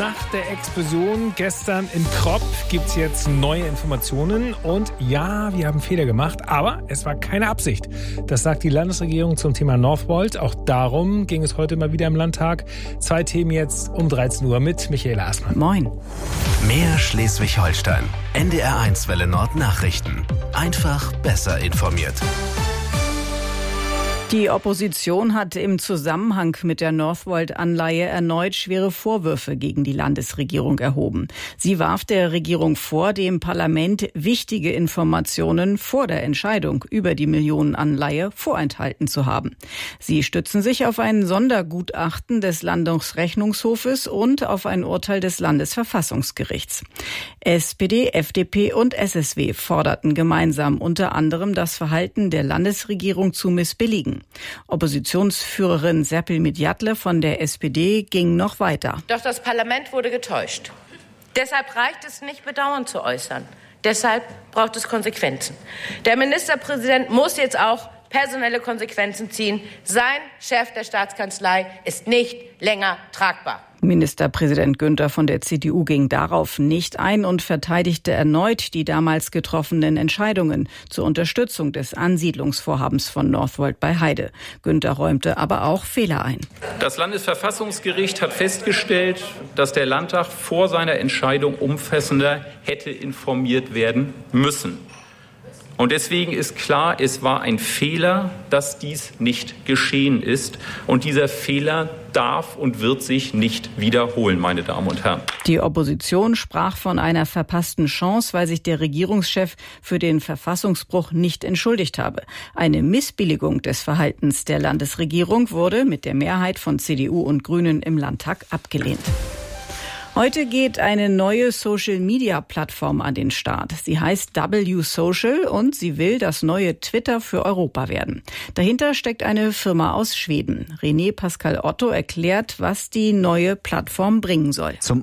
Nach der Explosion gestern in Krop gibt es jetzt neue Informationen. Und ja, wir haben Fehler gemacht, aber es war keine Absicht. Das sagt die Landesregierung zum Thema Northvolt. Auch darum ging es heute mal wieder im Landtag. 2 Themen jetzt um 13 Uhr mit Michaela Aßmann. Moin. Mehr Schleswig-Holstein. NDR1 Welle Nord Nachrichten. Einfach besser informiert. Die Opposition hat im Zusammenhang mit der Northvolt-Anleihe erneut schwere Vorwürfe gegen die Landesregierung erhoben. Sie warf der Regierung vor, dem Parlament wichtige Informationen vor der Entscheidung über die Millionenanleihe vorenthalten zu haben. Sie stützen sich auf ein Sondergutachten des Landesrechnungshofes und auf ein Urteil des Landesverfassungsgerichts. SPD, FDP und SSW forderten gemeinsam unter anderem das Verhalten der Landesregierung zu missbilligen. Oppositionsführerin Serpil Midjatle von der SPD ging noch weiter. Doch das Parlament wurde getäuscht. Deshalb reicht es nicht, Bedauern zu äußern. Deshalb braucht es Konsequenzen. Der Ministerpräsident muss jetzt auch personelle Konsequenzen ziehen. Sein Chef der Staatskanzlei ist nicht länger tragbar. Ministerpräsident Günther von der CDU ging darauf nicht ein und verteidigte erneut die damals getroffenen Entscheidungen zur Unterstützung des Ansiedlungsvorhabens von Northvolt bei Heide. Günther räumte aber auch Fehler ein. Das Landesverfassungsgericht hat festgestellt, dass der Landtag vor seiner Entscheidung umfassender hätte informiert werden müssen. Und deswegen ist klar, es war ein Fehler, dass dies nicht geschehen ist. Und dieser Fehler darf und wird sich nicht wiederholen, meine Damen und Herren. Die Opposition sprach von einer verpassten Chance, weil sich der Regierungschef für den Verfassungsbruch nicht entschuldigt habe. Eine Missbilligung des Verhaltens der Landesregierung wurde mit der Mehrheit von CDU und Grünen im Landtag abgelehnt. Heute geht eine neue Social-Media-Plattform an den Start. Sie heißt W-Social und sie will das neue Twitter für Europa werden. Dahinter steckt eine Firma aus Schweden. René Pascal Otto erklärt, was die neue Plattform bringen soll. Zum